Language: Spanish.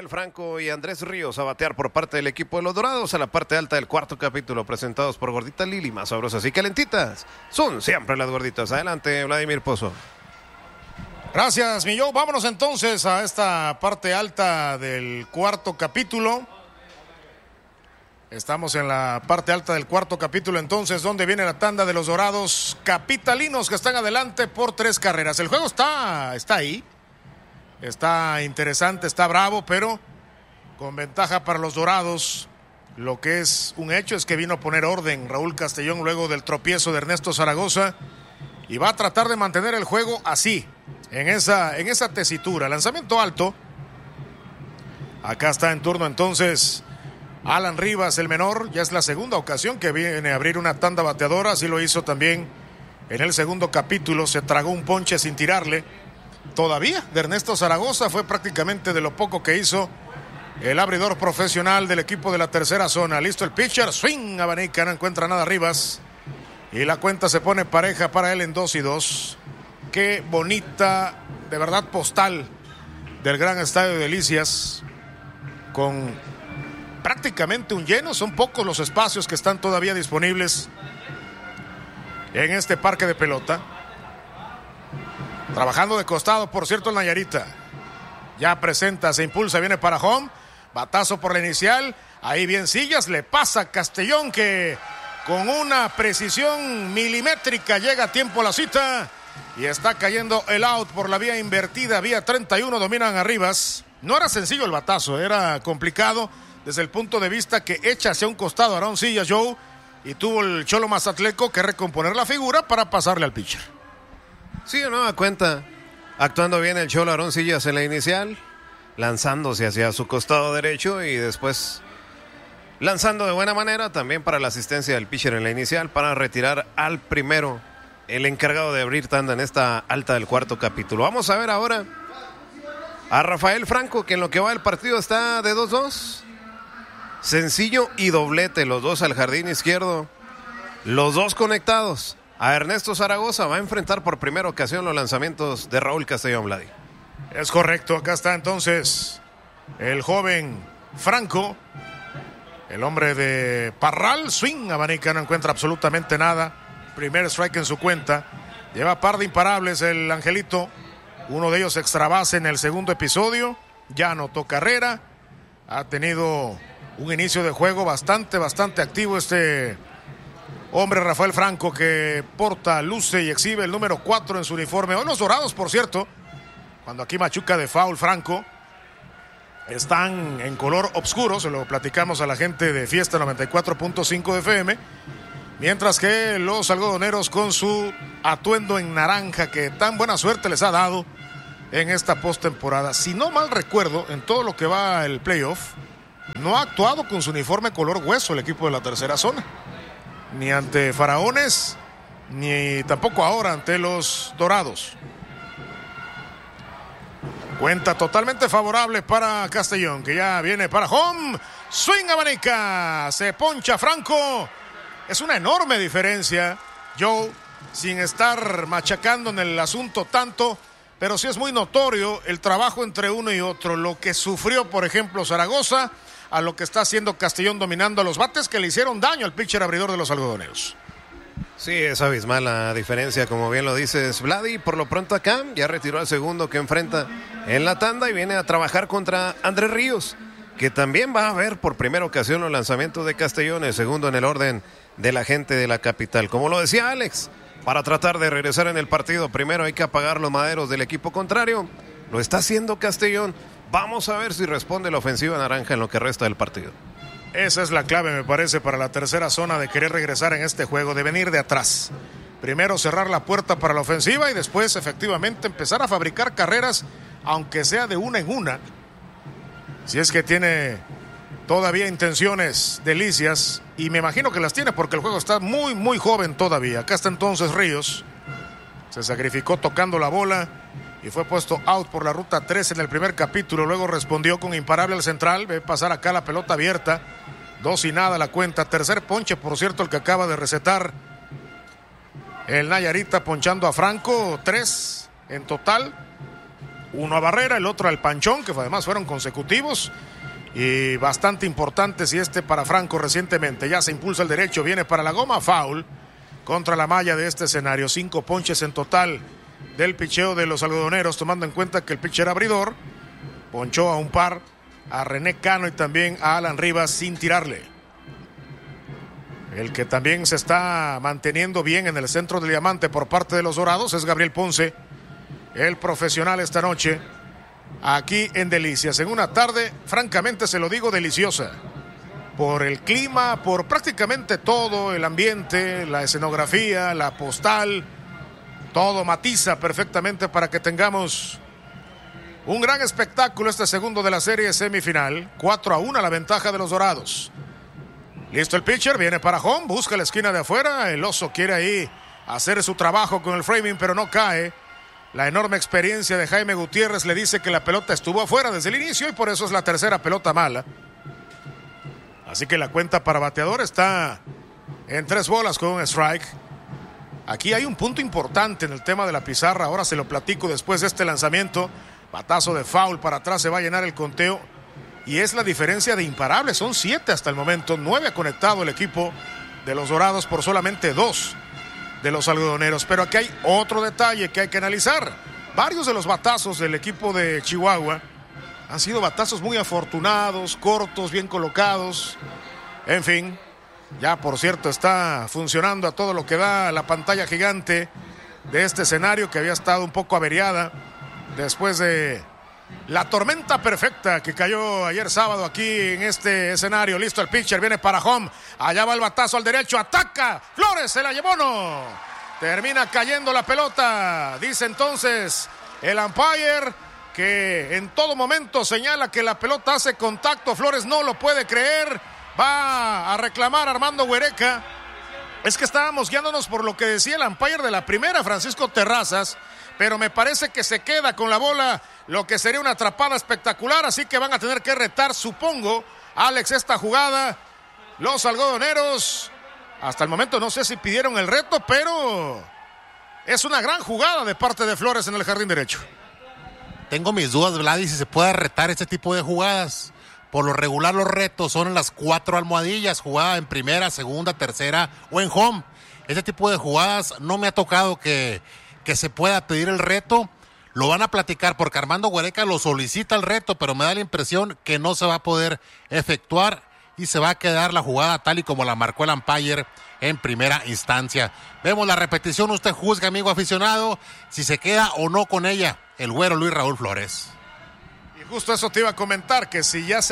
Rafael Franco y Andrés Ríos a batear por parte del equipo de los Dorados a la parte alta del cuarto capítulo, presentados por Gordita Lili, más sabrosas y calentitas. Son siempre las gorditas. Adelante, Vladimir Pozo. Gracias, mi Joe. Vámonos entonces a esta parte alta del cuarto capítulo. Estamos en la parte alta del cuarto capítulo entonces, donde viene la tanda de los Dorados capitalinos que están adelante por 3 carreras. El juego está ahí, está interesante, está bravo, pero con ventaja para los Dorados. Lo que es un hecho es que vino a poner orden Raúl Castellón luego del tropiezo de Ernesto Zaragoza y va a tratar de mantener el juego así, en esa tesitura. Lanzamiento alto. Acá está en turno entonces Alan Rivas, el menor. Ya es la segunda ocasión que viene a abrir una tanda bateadora. Así lo hizo también en el segundo capítulo. Se tragó un ponche sin tirarle todavía de Ernesto Zaragoza. Fue prácticamente de lo poco que hizo el abridor profesional del equipo de la tercera zona. Listo el pitcher, swing, abanica, no encuentra nada Rivas y la cuenta se pone pareja para él en 2-2. Qué bonita, de verdad, postal del gran estadio de Delicias, con prácticamente un lleno. Son pocos los espacios que están todavía disponibles en este parque de pelota. Trabajando de costado, por cierto, el Nayarita. Ya presenta, se impulsa, viene para home. Batazo por la inicial. Ahí bien Sillas, le pasa a Castellón, que con una precisión milimétrica llega a tiempo a la cita. Y está cayendo el out por la vía invertida, vía 31, dominan a Rivas. No era sencillo el batazo, era complicado desde el punto de vista que echa hacia un costado a Aaron Sillas, Joe, y tuvo el Cholo Mazatleco que recomponer la figura para pasarle al pitcher. Sí, de nueva cuenta, actuando bien el Cholo Aaron Sillas en la inicial, lanzándose hacia su costado derecho y después lanzando de buena manera también para la asistencia del pitcher en la inicial para retirar al primero, el encargado de abrir tanda en esta alta del cuarto capítulo. Vamos a ver ahora a Rafael Franco, que en lo que va del partido está de 2-2. Sencillo y doblete, los dos al jardín izquierdo, los dos conectados. A Ernesto Zaragoza va a enfrentar por primera ocasión los lanzamientos de Raúl Castellón, Vladi. Es correcto, acá está entonces el joven Franco, el hombre de Parral, swing, abanica, no encuentra absolutamente nada. Primer strike en su cuenta. Lleva par de imparables el Angelito. Uno de ellos extra base en el segundo episodio. Ya anotó carrera. Ha tenido un inicio de juego bastante activo este hombre Rafael Franco, que porta, luce y exhibe el número 4 en su uniforme. Hoy los Dorados, por cierto, cuando aquí machuca de foul Franco, están en color oscuro. Se lo platicamos a la gente de Fiesta 94.5 de FM. Mientras que los algodoneros con su atuendo en naranja que tan buena suerte les ha dado en esta postemporada. Si no mal recuerdo, en todo lo que va el playoff, no ha actuado con su uniforme color hueso el equipo de la tercera zona. Ni ante Faraones, ni tampoco ahora ante los Dorados. Cuenta totalmente favorable para Castellón, que ya viene para home. Swing abanica, se poncha Franco. Es una enorme diferencia, Joe, sin estar machacando en el asunto tanto, pero sí es muy notorio el trabajo entre uno y otro. Lo que sufrió, por ejemplo, Zaragoza, a lo que está haciendo Castellón dominando a los bates que le hicieron daño al pitcher abridor de los algodoneros. Sí, es abismal la diferencia, como bien lo dices, Vladi. Por lo pronto acá ya retiró al segundo que enfrenta en la tanda y viene a trabajar contra Andrés Ríos, que también va a ver por primera ocasión los lanzamientos de Castellón, el segundo en el orden de la gente de la capital. Como lo decía Alex, para tratar de regresar en el partido, primero hay que apagar los maderos del equipo contrario. Lo está haciendo Castellón. Vamos a ver si responde la ofensiva naranja en lo que resta del partido. Esa es la clave, me parece, para la tercera zona, de querer regresar en este juego, de venir de atrás. Primero cerrar la puerta para la ofensiva y después efectivamente empezar a fabricar carreras, aunque sea de una en una. Si es que tiene todavía intenciones Delicias, y me imagino que las tiene porque el juego está muy joven todavía. Acá está entonces Ríos. Se sacrificó tocando la bola y fue puesto out por la ruta 3 en el primer capítulo. Luego respondió con imparable al central. Ve pasar acá la pelota abierta. 2-0 la cuenta. Tercer ponche, por cierto, el que acaba de recetar el Nayarita, ponchando a Franco. 3 en total. Uno a barrera, el otro al panchón, que además fueron consecutivos y bastante importantes, y para Franco recientemente. Ya se impulsa el derecho, viene para la goma, foul contra la malla de este escenario. 5 ponches en total del picheo de los algodoneros, tomando en cuenta que el pitcher abridor ponchó a un par, a René Cano y también a Alan Rivas sin tirarle. El que también se está manteniendo bien en el centro del diamante por parte de los Dorados es Gabriel Ponce, el profesional esta noche aquí en Delicias, en una tarde, francamente se lo digo, deliciosa. Por el clima, por prácticamente todo, el ambiente, la escenografía, la postal, todo matiza perfectamente para que tengamos un gran espectáculo este segundo de la serie semifinal. 4-1 la ventaja de los Dorados. Listo el pitcher, viene para home, busca la esquina de afuera, el oso quiere ahí hacer su trabajo con el framing, pero no cae. La enorme experiencia de Jaime Gutiérrez le dice que la pelota estuvo afuera desde el inicio y por eso es la tercera pelota mala. Así que la cuenta para bateador está en 3 bolas con un strike. Aquí hay un punto importante en el tema de la pizarra, ahora se lo platico después de este lanzamiento. Batazo de foul para atrás, se va a llenar el conteo y es la diferencia de imparables. Son 7 hasta el momento, 9 ha conectado el equipo de los Dorados por solamente 2 de los algodoneros. Pero aquí hay otro detalle que hay que analizar. Varios de los batazos del equipo de Chihuahua han sido batazos muy afortunados, cortos, bien colocados. En fin, ya por cierto está funcionando a todo lo que da la pantalla gigante de este escenario que había estado un poco averiada después de la tormenta perfecta que cayó ayer sábado aquí en este escenario. Listo el pitcher, viene para home, allá va el batazo al derecho, ataca, Flores se la llevó, no, termina cayendo la pelota. Dice entonces el umpire que en todo momento señala que la pelota hace contacto. Flores no lo puede creer, va a reclamar Armando Huereca. Es que estábamos guiándonos por lo que decía el umpire de la primera, Francisco Terrazas, pero me parece que se queda con la bola, lo que sería una atrapada espectacular, así que van a tener que retar, supongo, Alex, esta jugada. Los algodoneros, hasta el momento no sé si pidieron el reto, pero es una gran jugada de parte de Flores en el jardín derecho. Tengo mis dudas, Vladi, si se puede retar este tipo de jugadas. Por lo regular los retos son en las 4 almohadillas, jugada en primera, segunda, tercera o en home. Este tipo de jugadas no me ha tocado que se pueda pedir el reto. Lo van a platicar porque Armando Huereca lo solicita el reto, pero me da la impresión que no se va a poder efectuar y se va a quedar la jugada tal y como la marcó el umpire en primera instancia. Vemos la repetición, usted juzga, amigo aficionado, si se queda o no con ella el güero Luis Raúl Flores. Y justo eso te iba a comentar, que si ya se